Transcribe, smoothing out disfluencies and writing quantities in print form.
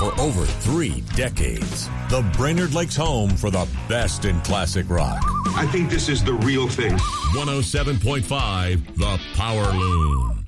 for over 3 decades. The Brainerd Lakes home for the best in classic rock. I think this is the real thing. 107.5 The Power Loom.